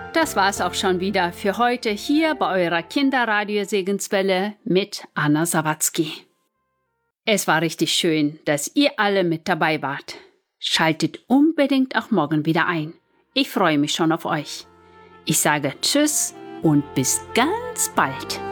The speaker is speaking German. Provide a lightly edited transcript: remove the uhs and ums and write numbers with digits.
Das war's auch schon wieder für heute hier bei eurer Kinderradio-Segenswelle mit Anna Sawatzki. Es war richtig schön, dass ihr alle mit dabei wart. Schaltet unbedingt auch morgen wieder ein. Ich freue mich schon auf euch. Ich sage Tschüss und bis ganz bald.